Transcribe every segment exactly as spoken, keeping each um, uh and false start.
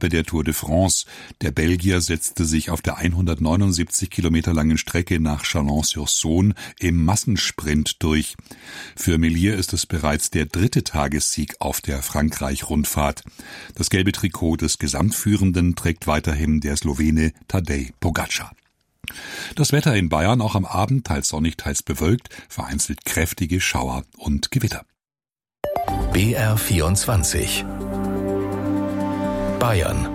Etappe der Tour de France. Der Belgier setzte sich auf der hundertneunundsiebzig Kilometer langen Strecke nach Chalon-sur-Saône im Massensprint durch. Für Méliès ist es bereits der dritte Tagessieg auf der Frankreich-Rundfahrt. Das gelbe Trikot des Gesamtführenden trägt weiterhin der Slowene Tadej Pogačar. Das Wetter in Bayern auch am Abend teils sonnig, teils bewölkt, vereinzelt kräftige Schauer und Gewitter. B R vierundzwanzig Bayern.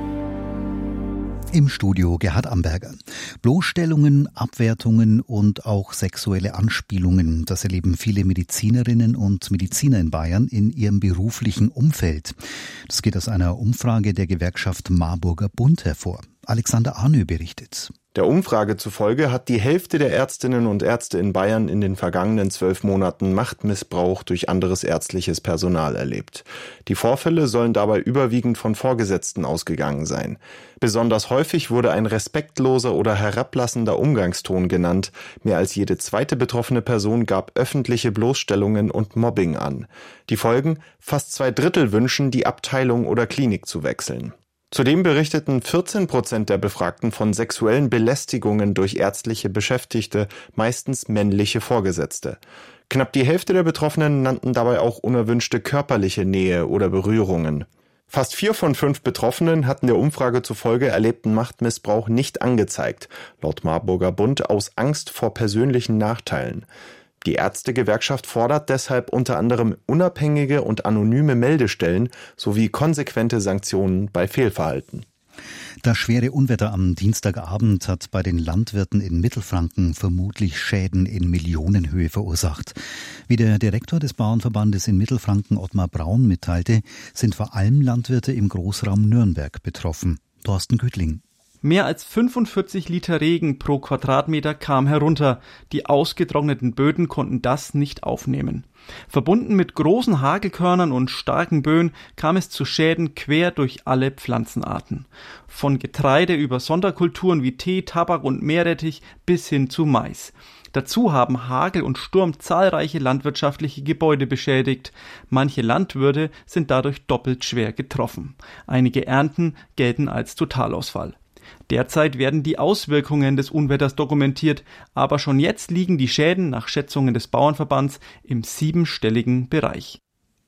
Im Studio Gerhard Amberger. Bloßstellungen, Abwertungen und auch sexuelle Anspielungen, das erleben viele Medizinerinnen und Mediziner in Bayern in ihrem beruflichen Umfeld. Das geht aus einer Umfrage der Gewerkschaft Marburger Bund hervor. Alexander Arnö berichtet. Der Umfrage zufolge hat die Hälfte der Ärztinnen und Ärzte in Bayern in den vergangenen zwölf Monaten Machtmissbrauch durch anderes ärztliches Personal erlebt. Die Vorfälle sollen dabei überwiegend von Vorgesetzten ausgegangen sein. Besonders häufig wurde ein respektloser oder herablassender Umgangston genannt. Mehr als jede zweite betroffene Person gab öffentliche Bloßstellungen und Mobbing an. Die Folgen? Fast zwei Drittel wünschen, die Abteilung oder Klinik zu wechseln. Zudem berichteten vierzehn Prozent der Befragten von sexuellen Belästigungen durch ärztliche Beschäftigte, meistens männliche Vorgesetzte. Knapp die Hälfte der Betroffenen nannten dabei auch unerwünschte körperliche Nähe oder Berührungen. Fast vier von fünf Betroffenen hatten der Umfrage zufolge erlebten Machtmissbrauch nicht angezeigt, laut Marburger Bund aus Angst vor persönlichen Nachteilen. Die Ärztegewerkschaft fordert deshalb unter anderem unabhängige und anonyme Meldestellen sowie konsequente Sanktionen bei Fehlverhalten. Das schwere Unwetter am Dienstagabend hat bei den Landwirten in Mittelfranken vermutlich Schäden in Millionenhöhe verursacht. Wie der Direktor des Bauernverbandes in Mittelfranken, Ottmar Braun, mitteilte, sind vor allem Landwirte im Großraum Nürnberg betroffen. Thorsten Güttling. Mehr als fünfundvierzig Liter Regen pro Quadratmeter kam herunter. Die ausgetrockneten Böden konnten das nicht aufnehmen. Verbunden mit großen Hagelkörnern und starken Böen kam es zu Schäden quer durch alle Pflanzenarten. Von Getreide über Sonderkulturen wie Tee, Tabak und Meerrettich bis hin zu Mais. Dazu haben Hagel und Sturm zahlreiche landwirtschaftliche Gebäude beschädigt. Manche Landwirte sind dadurch doppelt schwer getroffen. Einige Ernten gelten als Totalausfall. Derzeit werden die Auswirkungen des Unwetters dokumentiert, aber schon jetzt liegen die Schäden nach Schätzungen des Bauernverbands im siebenstelligen Bereich.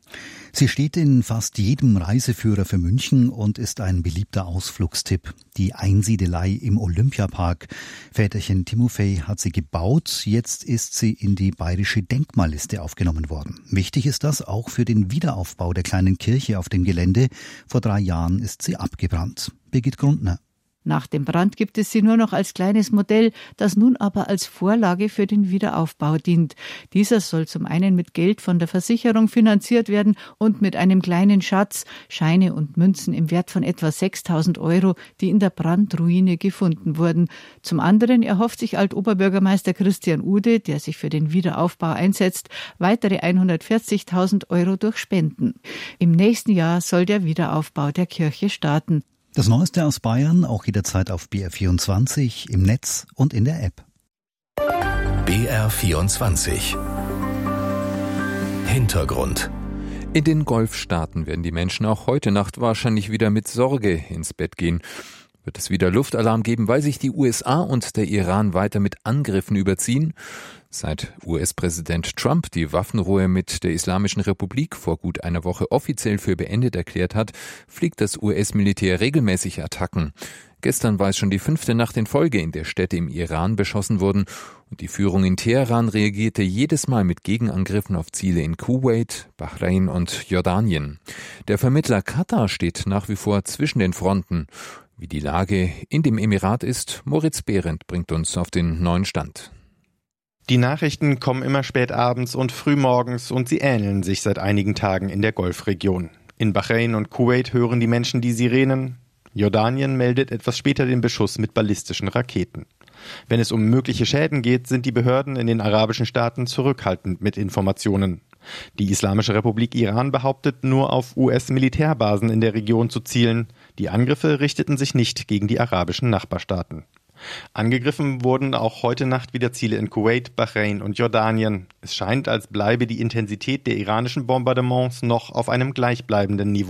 Sie steht in fast jedem Reiseführer für München und ist ein beliebter Ausflugstipp. Die Einsiedelei im Olympiapark. Väterchen Timofej hat sie gebaut, jetzt ist sie in die bayerische Denkmalliste aufgenommen worden. Wichtig ist das auch für den Wiederaufbau der kleinen Kirche auf dem Gelände. Vor drei Jahren ist sie abgebrannt. Birgit Grundner. Nach dem Brand gibt es sie nur noch als kleines Modell, das nun aber als Vorlage für den Wiederaufbau dient. Dieser soll zum einen mit Geld von der Versicherung finanziert werden und mit einem kleinen Schatz, Scheine und Münzen im Wert von etwa sechstausend Euro, die in der Brandruine gefunden wurden. Zum anderen erhofft sich Altoberbürgermeister Christian Ude, der sich für den Wiederaufbau einsetzt, weitere hundertvierzigtausend Euro durch Spenden. Im nächsten Jahr soll der Wiederaufbau der Kirche starten. Das Neueste aus Bayern auch jederzeit auf B R vierundzwanzig, im Netz und in der App. B R vierundzwanzig Hintergrund. In den Golfstaaten werden die Menschen auch heute Nacht wahrscheinlich wieder mit Sorge ins Bett gehen. Wird es wieder Luftalarm geben, weil sich die U S A und der Iran weiter mit Angriffen überziehen? Seit U S-Präsident Trump die Waffenruhe mit der Islamischen Republik vor gut einer Woche offiziell für beendet erklärt hat, fliegt das U S-Militär regelmäßig Attacken. Gestern war es schon die fünfte Nacht in Folge, in der Städte im Iran beschossen wurden, und die Führung in Teheran reagierte jedes Mal mit Gegenangriffen auf Ziele in Kuwait, Bahrain und Jordanien. Der Vermittler Katar steht nach wie vor zwischen den Fronten. Wie die Lage in dem Emirat ist, Moritz Behrendt bringt uns auf den neuen Stand. Die Nachrichten kommen immer spät abends und frühmorgens und sie ähneln sich seit einigen Tagen in der Golfregion. In Bahrain und Kuwait hören die Menschen die Sirenen. Jordanien meldet etwas später den Beschuss mit ballistischen Raketen. Wenn es um mögliche Schäden geht, sind die Behörden in den arabischen Staaten zurückhaltend mit Informationen. Die Islamische Republik Iran behauptet, nur auf U S-Militärbasen in der Region zu zielen. Die Angriffe richteten sich nicht gegen die arabischen Nachbarstaaten. Angegriffen wurden auch heute Nacht wieder Ziele in Kuwait, Bahrain und Jordanien. Es scheint, als bleibe die Intensität der iranischen Bombardements noch auf einem gleichbleibenden Niveau.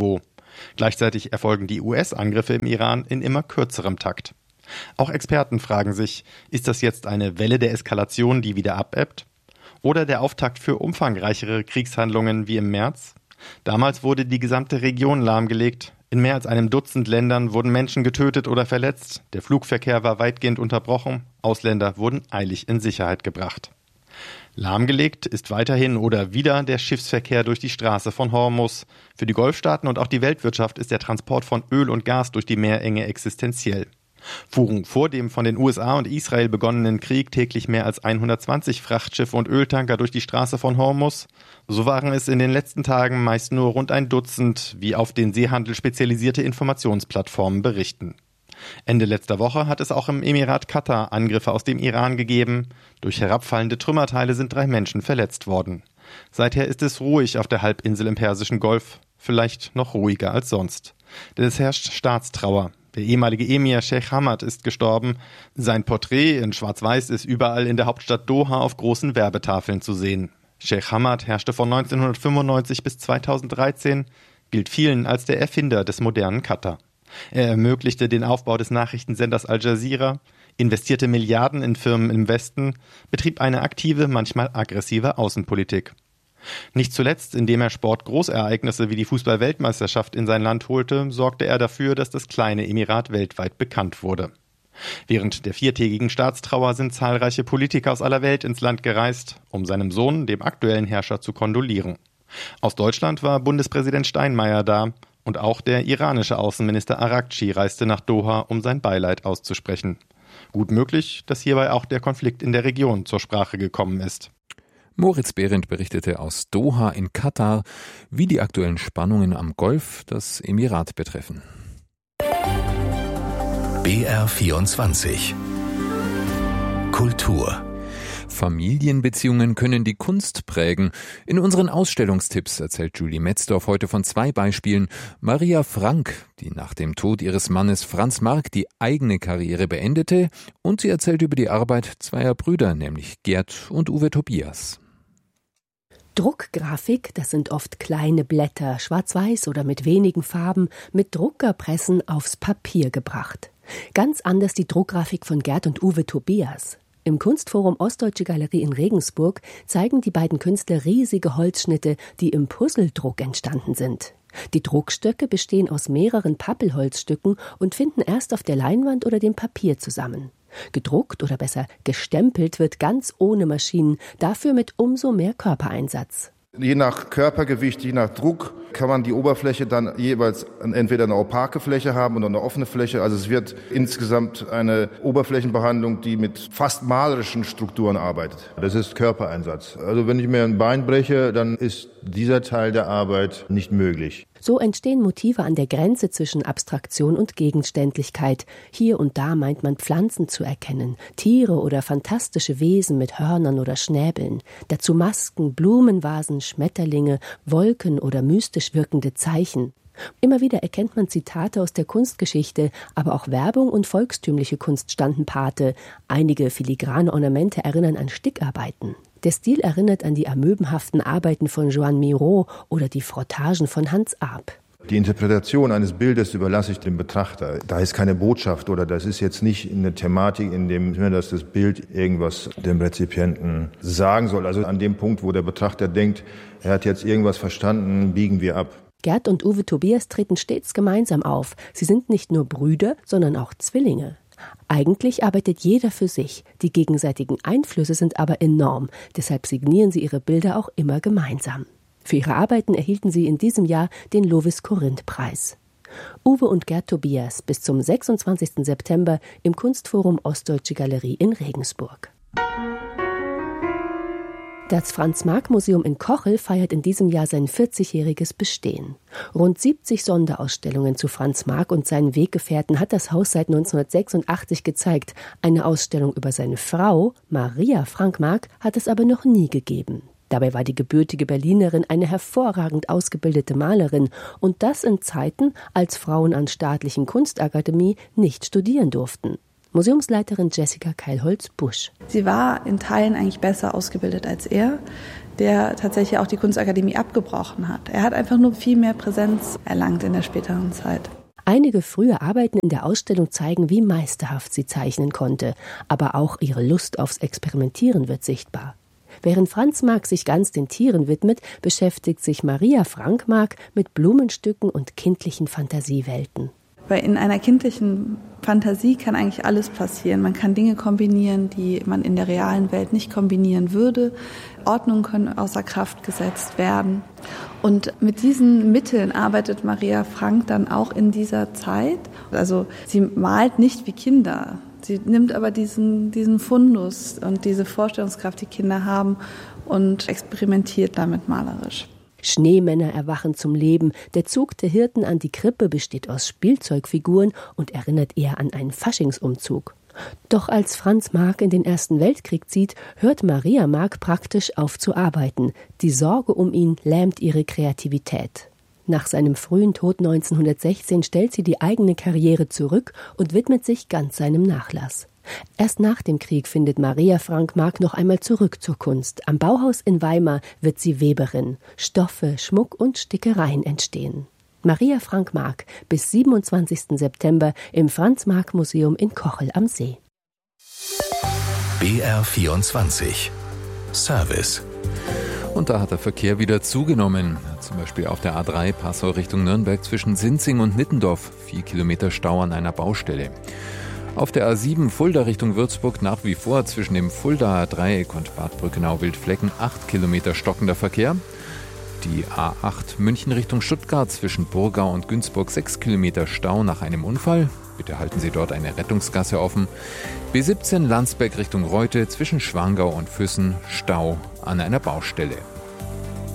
Gleichzeitig erfolgen die U S-Angriffe im Iran in immer kürzerem Takt. Auch Experten fragen sich, ist das jetzt eine Welle der Eskalation, die wieder abebbt? Oder der Auftakt für umfangreichere Kriegshandlungen wie im März? Damals wurde die gesamte Region lahmgelegt. In mehr als einem Dutzend Ländern wurden Menschen getötet oder verletzt. Der Flugverkehr war weitgehend unterbrochen. Ausländer wurden eilig in Sicherheit gebracht. Lahmgelegt ist weiterhin oder wieder der Schiffsverkehr durch die Straße von Hormuz. Für die Golfstaaten und auch die Weltwirtschaft ist der Transport von Öl und Gas durch die Meerenge existenziell. Fuhren vor dem von den U S A und Israel begonnenen Krieg täglich mehr als hundertzwanzig Frachtschiffe und Öltanker durch die Straße von Hormuz, so waren es in den letzten Tagen meist nur rund ein Dutzend, wie auf den Seehandel spezialisierte Informationsplattformen berichten. Ende letzter Woche hat es auch im Emirat Katar Angriffe aus dem Iran gegeben. Durch herabfallende Trümmerteile sind drei Menschen verletzt worden. Seither ist es ruhig auf der Halbinsel im Persischen Golf, vielleicht noch ruhiger als sonst. Denn es herrscht Staatstrauer. Der ehemalige Emir Sheikh Hamad ist gestorben. Sein Porträt in Schwarz-Weiß ist überall in der Hauptstadt Doha auf großen Werbetafeln zu sehen. Sheikh Hamad herrschte von neunzehnhundertfünfundneunzig bis zweitausenddreizehn, gilt vielen als der Erfinder des modernen Katar. Er ermöglichte den Aufbau des Nachrichtensenders Al Jazeera, investierte Milliarden in Firmen im Westen, betrieb eine aktive, manchmal aggressive Außenpolitik. Nicht zuletzt, indem er Sportgroßereignisse wie die Fußball-Weltmeisterschaft in sein Land holte, sorgte er dafür, dass das kleine Emirat weltweit bekannt wurde. Während der viertägigen Staatstrauer sind zahlreiche Politiker aus aller Welt ins Land gereist, um seinem Sohn, dem aktuellen Herrscher, zu kondolieren. Aus Deutschland war Bundespräsident Steinmeier da und auch der iranische Außenminister Araghchi reiste nach Doha, um sein Beileid auszusprechen. Gut möglich, dass hierbei auch der Konflikt in der Region zur Sprache gekommen ist. Moritz Behrendt berichtete aus Doha in Katar, wie die aktuellen Spannungen am Golf das Emirat betreffen. B R vierundzwanzig Kultur. Familienbeziehungen können die Kunst prägen. In unseren Ausstellungstipps erzählt Julie Metzdorf heute von zwei Beispielen. Maria Frank, die nach dem Tod ihres Mannes Franz Marc die eigene Karriere beendete, und sie erzählt über die Arbeit zweier Brüder, nämlich Gerd und Uwe Tobias. Druckgrafik, das sind oft kleine Blätter, schwarz-weiß oder mit wenigen Farben, mit Druckerpressen aufs Papier gebracht. Ganz anders die Druckgrafik von Gerd und Uwe Tobias. Im Kunstforum Ostdeutsche Galerie in Regensburg zeigen die beiden Künstler riesige Holzschnitte, die im Puzzledruck entstanden sind. Die Druckstöcke bestehen aus mehreren Pappelholzstücken und finden erst auf der Leinwand oder dem Papier zusammen. Gedruckt oder besser gestempelt wird ganz ohne Maschinen, dafür mit umso mehr Körpereinsatz. Je nach Körpergewicht, je nach Druck kann man die Oberfläche dann jeweils entweder eine opake Fläche haben oder eine offene Fläche. Also es wird insgesamt eine Oberflächenbehandlung, die mit fast malerischen Strukturen arbeitet. Das ist Körpereinsatz. Also wenn ich mir ein Bein breche, dann ist dieser Teil der Arbeit nicht möglich. So entstehen Motive an der Grenze zwischen Abstraktion und Gegenständlichkeit. Hier und da meint man Pflanzen zu erkennen, Tiere oder fantastische Wesen mit Hörnern oder Schnäbeln. Dazu Masken, Blumenvasen, Schmetterlinge, Wolken oder mystisch wirkende Zeichen. Immer wieder erkennt man Zitate aus der Kunstgeschichte, aber auch Werbung und volkstümliche Kunst standen Pate. Einige filigrane Ornamente erinnern an Stickarbeiten. Der Stil erinnert an die amöbenhaften Arbeiten von Joan Miro oder die Frottagen von Hans Arp. Die Interpretation eines Bildes überlasse ich dem Betrachter. Da ist keine Botschaft oder das ist jetzt nicht eine Thematik, in dem dass das Bild irgendwas dem Rezipienten sagen soll. Also an dem Punkt, wo der Betrachter denkt, er hat jetzt irgendwas verstanden, biegen wir ab. Gerd und Uwe Tobias treten stets gemeinsam auf. Sie sind nicht nur Brüder, sondern auch Zwillinge. Eigentlich arbeitet jeder für sich. Die gegenseitigen Einflüsse sind aber enorm. Deshalb signieren sie ihre Bilder auch immer gemeinsam. Für ihre Arbeiten erhielten sie in diesem Jahr den Lovis-Corinth-Preis. Uwe und Gerd Tobias bis zum sechsundzwanzigsten September im Kunstforum Ostdeutsche Galerie in Regensburg. Das Franz-Marc-Museum in Kochel feiert in diesem Jahr sein vierzigjähriges Bestehen. Rund siebzig Sonderausstellungen zu Franz Marc und seinen Weggefährten hat das Haus seit neunzehnhundertsechsundachtzig gezeigt. Eine Ausstellung über seine Frau, Maria Frank Marc, hat es aber noch nie gegeben. Dabei war die gebürtige Berlinerin eine hervorragend ausgebildete Malerin und das in Zeiten, als Frauen an staatlichen Kunstakademie nicht studieren durften. Museumsleiterin Jessica Keilholz-Busch. Sie war in Teilen eigentlich besser ausgebildet als er, der tatsächlich auch die Kunstakademie abgebrochen hat. Er hat einfach nur viel mehr Präsenz erlangt in der späteren Zeit. Einige frühe Arbeiten in der Ausstellung zeigen, wie meisterhaft sie zeichnen konnte. Aber auch ihre Lust aufs Experimentieren wird sichtbar. Während Franz Marc sich ganz den Tieren widmet, beschäftigt sich Maria Frankmark mit Blumenstücken und kindlichen Fantasiewelten. Weil in einer kindlichen Fantasie kann eigentlich alles passieren. Man kann Dinge kombinieren, die man in der realen Welt nicht kombinieren würde. Ordnungen können außer Kraft gesetzt werden. Und mit diesen Mitteln arbeitet Maria Frank dann auch in dieser Zeit. Also sie malt nicht wie Kinder. Sie nimmt aber diesen, diesen Fundus und diese Vorstellungskraft, die Kinder haben, und experimentiert damit malerisch. Schneemänner erwachen zum Leben. Der Zug der Hirten an die Krippe besteht aus Spielzeugfiguren und erinnert eher an einen Faschingsumzug. Doch als Franz Marc in den Ersten Weltkrieg zieht, hört Maria Marc praktisch auf zu arbeiten. Die Sorge um ihn lähmt ihre Kreativität. Nach seinem frühen Tod neunzehnhundertsechzehn stellt sie die eigene Karriere zurück und widmet sich ganz seinem Nachlass. Erst nach dem Krieg findet Maria Frankmark noch einmal zurück zur Kunst. Am Bauhaus in Weimar wird sie Weberin. Stoffe, Schmuck und Stickereien entstehen. Maria Frankmark bis siebenundzwanzigsten September im Franz-Marc-Museum in Kochel am See. B R vierundzwanzig Service. Und da hat der Verkehr wieder zugenommen. Zum Beispiel auf der A drei Passau Richtung Nürnberg zwischen Sinzing und Nittendorf. Vier Kilometer Stau an einer Baustelle. Auf der A sieben Fulda Richtung Würzburg nach wie vor zwischen dem Fuldaer Dreieck und Bad Brückenau-Wildflecken acht Kilometer stockender Verkehr. Die A acht München Richtung Stuttgart zwischen Burgau und Günzburg sechs Kilometer Stau nach einem Unfall. Bitte halten Sie dort eine Rettungsgasse offen. B siebzehn Landsberg Richtung Reute zwischen Schwangau und Füssen Stau an einer Baustelle.